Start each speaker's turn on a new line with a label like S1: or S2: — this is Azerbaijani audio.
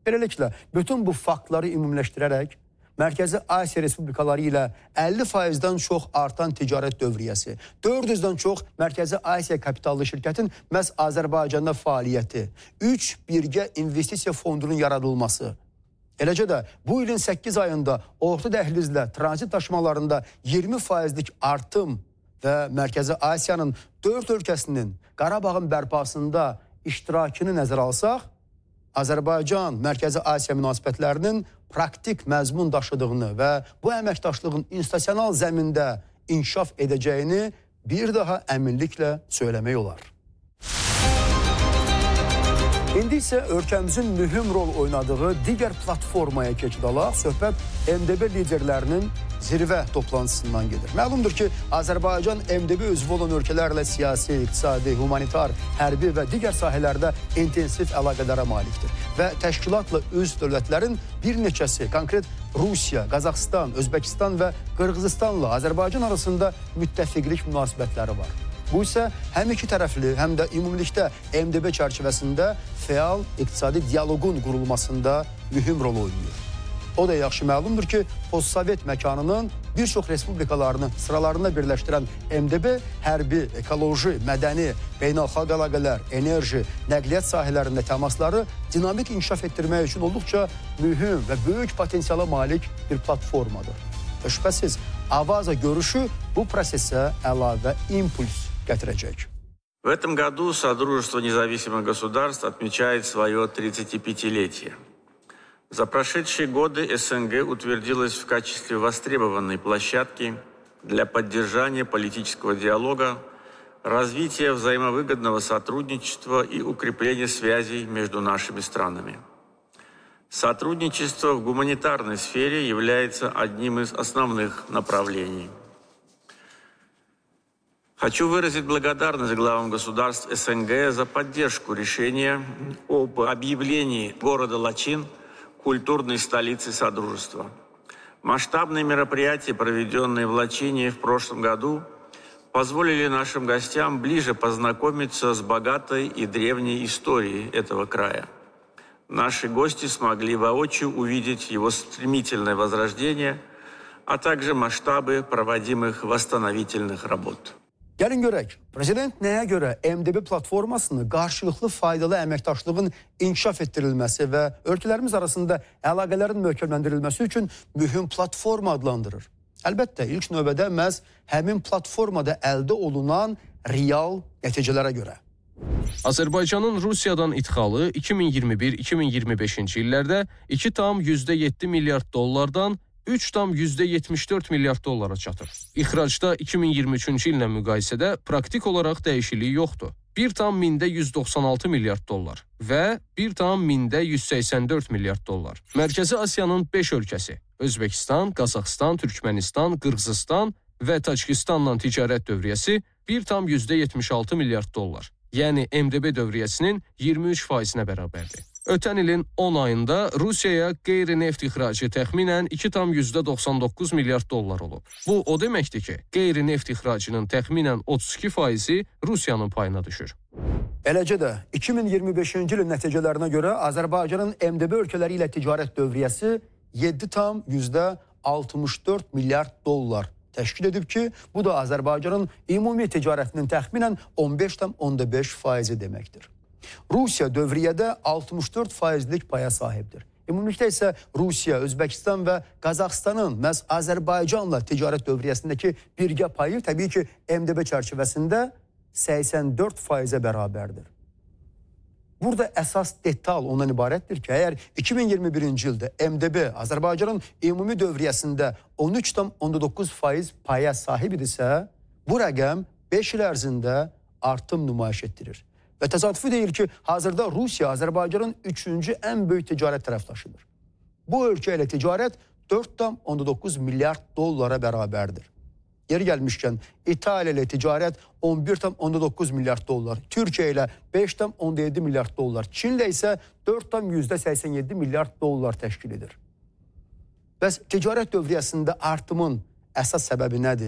S1: Beləliklə, bütün bu faktları ümumiləşdirərək, Mərkəzi Asiya Respublikaları ilə 50%-dən çox artan ticarət dövriyyəsi, 400-dən çox Mərkəzi Asiya kapitallı şirkətin məhz Azərbaycanda fəaliyyəti, 3 birgə investisiya fondunun yaradılması, eləcə də bu ilin 8 ayında orta dəhlizlə tranzit daşımalarında 20%lik artım və Mərkəzi Asiyanın 4 ölkəsinin Qarabağın bərpasında iştirakını nəzərə alsaq, Azərbaycan Mərkəzi Asiya münasibətlərinin praktik məzmun daşıdığını və bu əməkdaşlığın institusional zəmində inkişaf edəcəyini bir daha əminliklə söyləmək olar. İndi isə ölkəmizin mühüm rol oynadığı digər platformaya keçid alaq. Söhbət MDB liderlərinin zirvə toplantısından gedir. Məlumdur ki, Azərbaycan MDB üzvü olan ölkələrlə siyasi, iqtisadi, humanitar, hərbi və digər sahələrdə intensiv əlaqələrə malikdir. Və təşkilatla üzv dövlətlərin bir neçəsi, konkret Rusiya, Qazaxıstan, Özbəkistan və Qırğızıstanla Azərbaycan arasında müttəfiqlik münasibətləri var. Bu isə həm iki tərəfli, həm də ümumilikdə MDB çərçivəsində fəal iqtisadi dialoqun qurulmasında mühüm rol oynayır. O da yaxşı məlumdur ki, postsovet məkanının bir çox respublikalarını sıralarında birləşdirən MDB hərbi, ekoloji, mədəni, beynəlxalq əlaqələr, enerji, nəqliyyat sahələrində təmasları dinamik inkişaf etdirmək üçün olduqca mühüm və böyük potensiala malik bir platformadır. Və şübhəsiz, Avaza görüşü bu prosesə əlavə impuls gətirəcək.
S2: В этом году Содружество независимых государств отмечает свое 35-летие. За прошедшие годы СНГ утвердилась в качестве востребованной площадки для поддержания политического диалога, развития взаимовыгодного сотрудничества и укрепления связей между нашими странами. Сотрудничество в гуманитарной сфере является одним из основных направлений. Хочу выразить благодарность главам государств СНГ за поддержку решения об объявлении города Лачин культурной столицей Содружества. Масштабные мероприятия, проведенные в Лачине в прошлом году, позволили нашим гостям ближе познакомиться с богатой и древней историей этого края. Наши гости смогли воочию увидеть его стремительное возрождение, а также масштабы проводимых восстановительных работ.
S1: Gəlin görək, prezident nəyə görə MDB platformasını qarşılıqlı faydalı əməkdaşlığın inkişaf etdirilməsi və ölkələrimiz arasında əlaqələrin möhkəmləndirilməsi üçün mühüm platforma adlandırır. Əlbəttə, ilk növbədə məhz həmin platformada əldə olunan real nəticələrə görə.
S3: Azərbaycanın Rusiyadan idxalı 2021-2025-ci illərdə 2,7 milyard dollardan 3,74 milyard dollara çatır. İxracda 2023-cü illə müqayisədə praktik olaraq dəyişiklik yoxdur. 1,196 milyard dollar və 1,184 milyard dollar. Mərkəzi Asiyanın 5 ölkəsi, Özbəkistan, Qazaxıstan, Türkmənistan, Qırğızıstan və Tackistanla ticarət dövriyyəsi 1,76 milyard dollar. Yəni MDB dövriyyəsinin 23%-nə bərabərdir. Ötən ilin 10 ayında Rusiyaya qeyri-neft ixracı təxminən 2,99 milyard dollar olub. Bu o deməkdir ki, qeyri-neft ixracının təxminən 32%-i Rusiyanın payına düşür.
S1: Eləcə də 2025-ci ilin nəticələrinə görə Azərbaycanın MDB ölkələri ilə ticarət dövriyyəsi 7,64 milyard dollar təşkil edib ki, bu da Azərbaycanın ümumi ticarətinin təxminən 15,5% deməkdir. Rusiya dövriyyədə 64%lik paya sahibdir. Ümumilikdə isə Rusiya, Özbəkistan və Qazaxıstanın məhz Azərbaycanla ticarət dövriyyəsindəki birgə payı təbii ki, MDB çərçivəsində 84%-ə bərabərdir. Burada əsas detal ondan ibarətdir ki, əgər 2021-ci ildə MDB Azərbaycanın ümumi dövriyyəsində 13,9% paya sahib idisə, bu rəqəm 5 il ərzində artım nümayiş etdirir. Və təsadüfi deyil ki, hazırda Rusiya Azərbaycanın 3-cü ən böyük ticarət tərəfdaşıdır. Bu ölkə ilə ticarət 4,9 milyard dollara bərabərdir. Yeri gəlmişkən, İtaliya ilə ticarət 11,9 milyard dollar, Türkiyə ilə 5,17 milyard dollar, Çinlə isə 4,87 milyard dollar təşkil edir. Bəs ticarət dövriyyəsində artımın əsas səbəbi nədir?